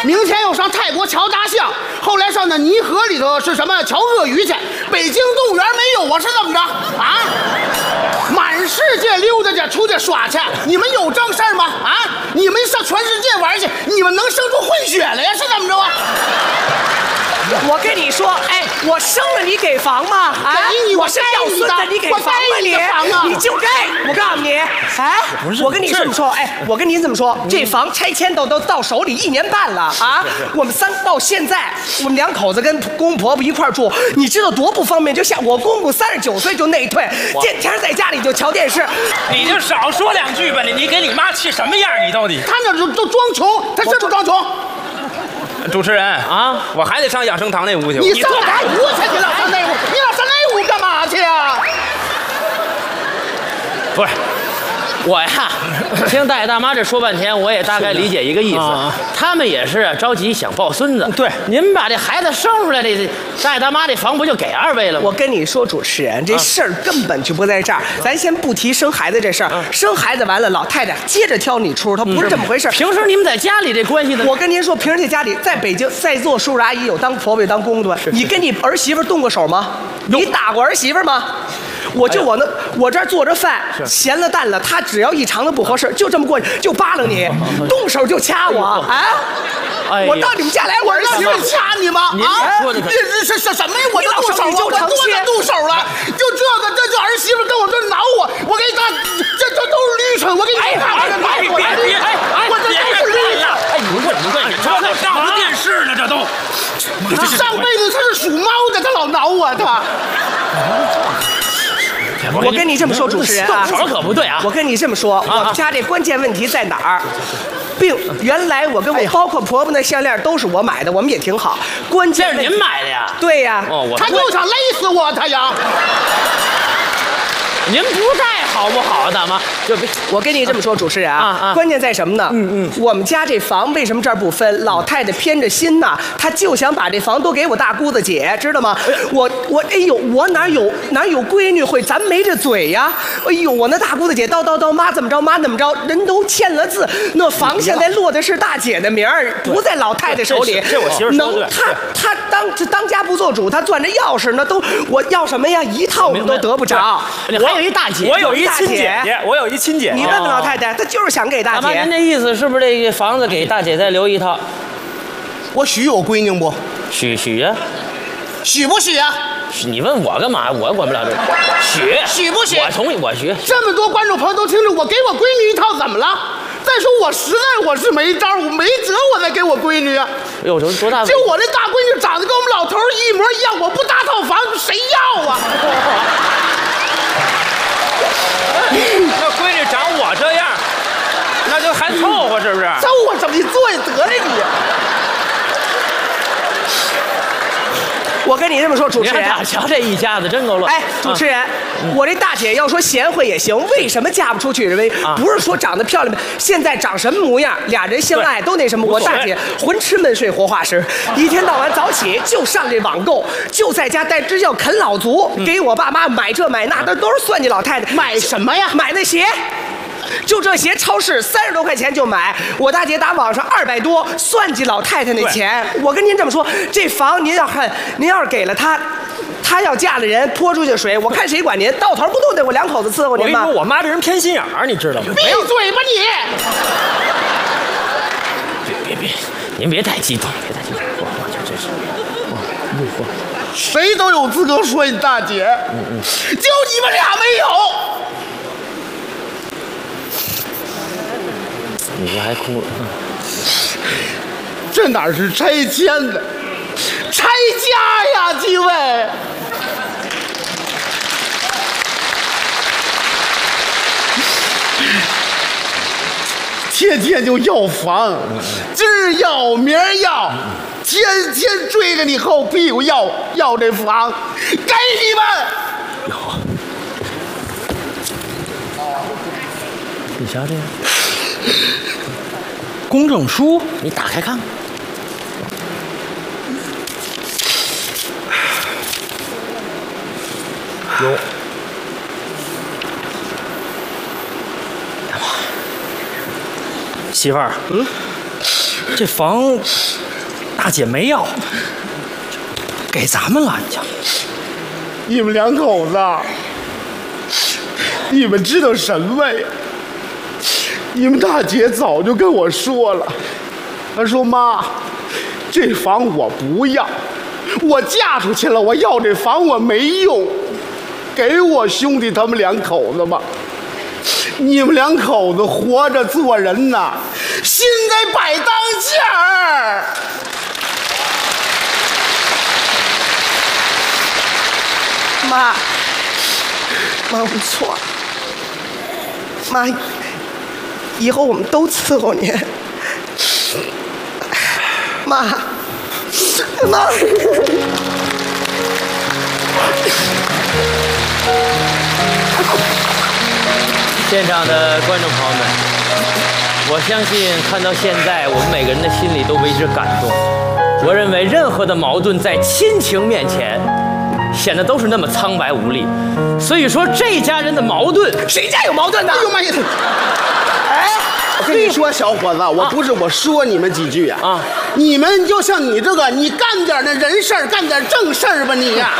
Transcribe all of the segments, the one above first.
明天又上泰国瞧大象，后来上那泥河里头是什么瞧鳄鱼去。北京动物园没有我是怎么着啊？满世界溜达去，出去耍去，你们有正事儿吗？啊，你们上全世界玩去，你们能生出混血来呀？是怎么着啊？ 我跟你说，哎，我生了你给房吗？啊，我是要孙子你给房吗你就该！我告诉你，哎，我跟你这么说，哎，我跟您这么说，这房拆迁都到手里1年半了啊！我们到现在，我们2口子跟公公婆婆一块住，你知道多不方便？就像我公公39岁就内退，天天在家里就瞧电视。 你就少说2句吧，你给你妈气什么样？你到底？ 他那都装穷，他是不是装穷？ 主持人啊，我还得上养生堂那屋去。 你上哪屋去？你老上那屋？你老上那屋干嘛去呀？ 不是，我呀，听大爷大妈这说半天，我也大概理解一个意思。他们也是着急想抱孙子。 对， 您把这孩子生出来，这大爷大妈这房不就给2位了吗？ 我跟你说，主持人，这事儿根本就不在这儿。咱先不提生孩子这事儿，生孩子完了，老太太接着挑你出，她不是这么回事。 平时你们在家里这关系呢？ 我跟您说，平时在家里，在北京在座叔叔阿姨有当婆婆有当公公的，你跟你儿媳妇动过手吗？你打过儿媳妇吗？我这儿做着饭，咸了淡了，他只要一尝的不合适，就这么过去就扒拉你，动手就掐我啊！我到你们家来，我儿媳妇掐你吗？啊！你是什么呀？我就动手了，我多能动手了？就这儿媳妇跟我这挠我，我给你打，这都是驴唇，我给你打！ 别！ 我这都是驴唇！ 哎，你快， 这上了电视了，这都。 上辈子他是属猫的，他老挠我他。 我跟你这么说，主持人啊， 动手可不对啊！ 我跟你这么说，我们家这关键问题在哪儿？原来我跟我包括婆婆那项链都是我买的，我们也挺好。关键这是您买的呀？ 对呀。 他就想勒死我，他呀！ 您不带好不好，大妈？就别， 我跟你这么说，主持人啊，关键在什么呢？我们家这房为什么这儿不分？老太太偏着心呐，她就想把这房都给我大姑子姐，知道吗？哎呦，我哪有闺女会？咱没这嘴呀！哎呦，我那大姑子姐叨，妈怎么着，妈怎么着，人都签了字，那房现在落的是大姐的名儿，不在老太太手里。 这我媳妇说的对。 她当家不做主，她攥着钥匙，那都我要什么呀？一套我们都得不着。 还有一大姐， 我有一亲姐姐，我有一亲姐。 你问问老太太，她就是想给大姐。 大妈，您这意思是不是这个房子给大姐再留一套？ 我许我闺女不？ 许呀， 许不许呀？ 你问我干嘛？我管不了这个。 许不许？ 我同意，我许。 这么多观众朋友都听着，我给我闺女一套怎么了？再说我实在我是没招，我没辙，我再给我闺女啊。 哟，多大？ 就我这大闺女长得跟我们老头一模一样，我不搭套房谁要啊？ 那闺女长我这样，那就还凑合，是不是？ 凑合怎么？你做也得了你。 我跟你这么说，主持人， 瞧这一家子真够乱。 哎，主持人，我这大姐要说贤惠也行，为什么嫁不出去？不是说长得漂亮，现在长什么模样，俩人相爱都那什么。我大姐混吃闷睡活化石，一天到晚早起就上这网购，就在家待只要啃老族，给我爸妈买这买那，都是算计老太太。 买什么呀？ 买那鞋。就这鞋，超市30多块钱就买，我大姐打网上200多，算计老太太那钱。我跟您这么说，这房您要是给了她，她要嫁了人，泼出去水，我看谁管您？到头不都得我2口子伺候您吗？ 我跟你说，我妈这人偏心眼儿，你知道吗？ 闭嘴吧你！ 别，您别太激动，我这是， 谁都有资格说你大姐，就你们俩没有。 你这还哭了？ 这哪是拆迁的，拆家呀，几位！天天就要房，今儿要明儿要，天天追着你后屁股要这房，给你们！ 你瞧这个。 公证书， 你打开看看。 有。 媳妇儿， 这房大姐没要，给咱们了，你瞧。 你们两口子，你们知道什么呀？你们大姐早就跟我说了，她说妈，这房我不要，我嫁出去了，我要这房我没用，给我兄弟他们两口子吧。你们两口子活着做人呐，心得摆当间儿。 妈，我们错了。妈，以后我们都伺候您。妈。 现场的观众朋友们，我相信看到现在，我们每个人的心里都为之感动。我认为任何的矛盾在亲情面前，显得都是那么苍白无力。所以说，这家人的矛盾， 谁家有矛盾呢？ 哎呦妈呀！哎，我跟你说，小伙子，我不是我说你们几句啊，你们就像你这个，你干点那人事儿，干点正事儿吧你呀。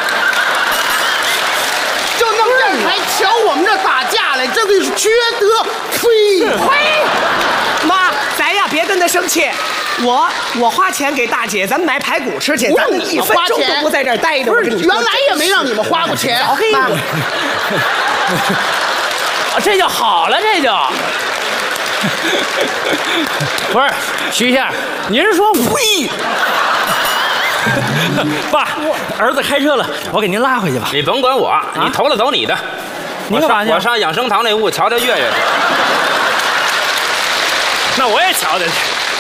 就弄这还瞧我们这打架来，这个是缺德！ 呸！妈，咱呀别跟他生气。我花钱给大姐，咱们买排骨吃去，咱们1分钟都不在这儿待着。 不是，原来也没让你们花过钱。 妈， 这就好了，这就。不是，徐先生，您说呸？ 爸，儿子开车了，我给您拉回去吧。 你甭管我，你投了走你的。 您干嘛去？ 我上养生堂那屋瞧瞧月月去。 那我也瞧瞧去。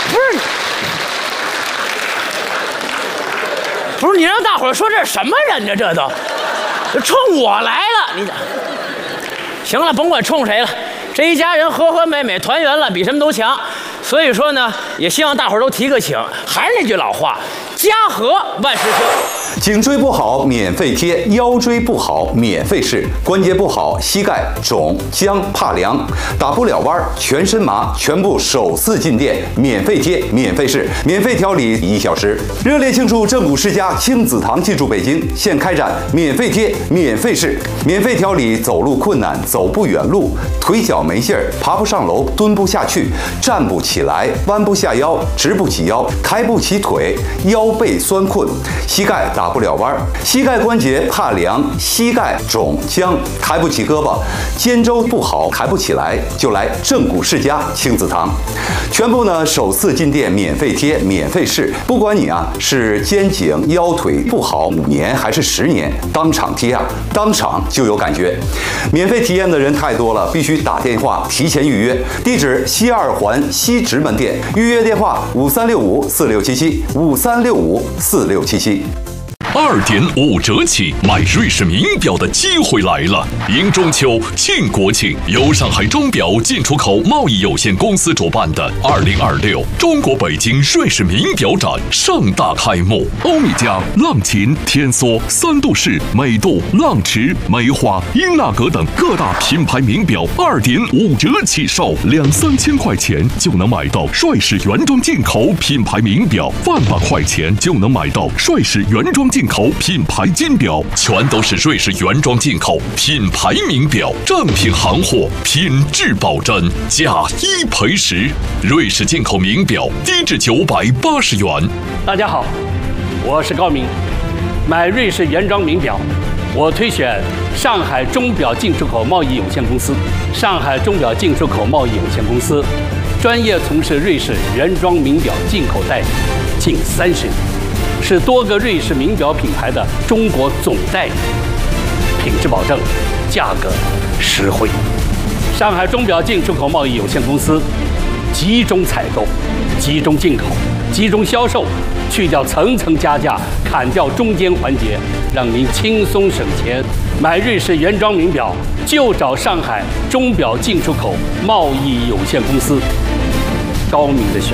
不是，你让大伙儿说这是什么人呢？这都冲我来了，你咋？行了，甭管冲谁了，这一家人和和美美团圆了，比什么都强。所以说呢，也希望大伙儿都提个醒。还是那句老话，家和万事兴。 颈椎不好免费贴，腰椎不好免费试，关节不好膝盖肿僵怕凉打不了弯全身麻，全部首次进店免费贴免费试免费调理1小时，热烈庆祝正骨世家亲子堂进驻北京，现开展免费贴免费试免费调理走路困难走不远路腿脚没劲儿爬不上楼蹲不下去站不起来弯不下腰直不起腰抬不起腿腰背酸困膝盖打不了弯膝盖关节怕凉膝盖肿僵抬不起胳膊肩周不好抬不起来就来正骨世家亲子堂，全部呢首次进店免费贴免费试，不管你是肩颈腰腿不好5年还是10年，当场贴当场就有感觉。免费体验的人太多了，必须打电话提前预约。地址西2环西直门店，预约电话5365467753654677。 2.5折起买瑞士名表的机会来了！迎中秋庆国庆，由上海钟表进出口贸易有限公司主办的2026中国北京瑞士名表展盛大开幕。欧米茄、浪琴、天梭、三度式、美度、浪驰、梅花、英纳格等各大品牌名表2.5折起售，2-3千块钱就能买到瑞士原装进口品牌名表，1万8块钱就能买到瑞士原装进口品牌金表，全都是瑞士原装进口品牌名表，正品行货，品质保真，价1赔10。瑞士进口名表低至980元。 大家好，我是高明。买瑞士原装名表，我推选上海钟表进出口贸易有限公司。上海钟表进出口贸易有限公司专业从事瑞士原装名表进口代理近30年。是多个瑞士名表品牌的中国总代理，品质保证，价格实惠。上海钟表进出口贸易有限公司集中采购、集中进口、集中销售，去掉层层加价，砍掉中间环节，让您轻松省钱。买瑞士原装名表就找上海钟表进出口贸易有限公司，高明的选择。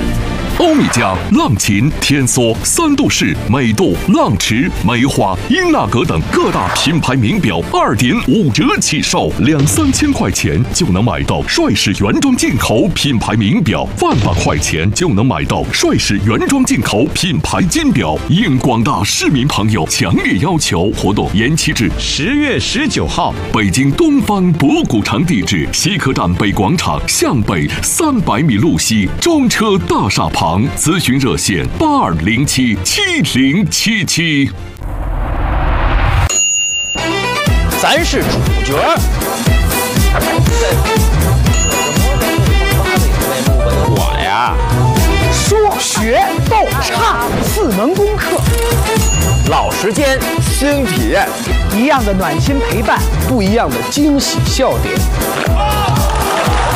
欧米茄、浪琴、天梭、三度式、美度、浪驰、梅花、英纳格等各大品牌名表2.5折起售，2、3千块钱就能买到帅士原装进口品牌名表，1万8块钱就能买到帅士原装进口品牌金表。应广大市民朋友强烈要求，活动延期至10月19号。北京东方博古城地址：西客站北广场向北300米路西中车大厦旁。咨询热线82077077。 咱是主角。 我呀， 说学逗唱4门功课， 老时间， 新体验， 一样的暖心陪伴， 不一样的惊喜笑点。